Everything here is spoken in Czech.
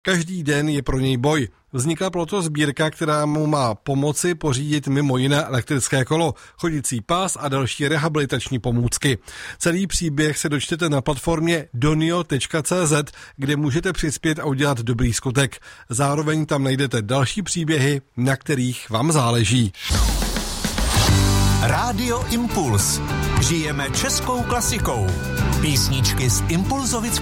Každý den je pro něj boj. Vznikla proto sbírka, která mu má pomoci pořídit mimo jiné elektrické kolo, chodící pás a další rehabilitační pomůcky. Celý příběh se dočtete na platformě donio.cz, kde můžete přispět a udělat dobrý skutek. Zároveň tam najdete další příběhy, na kterých vám záleží. Rádio Impuls. Žijeme českou klasikou. Písničky z Impulzovic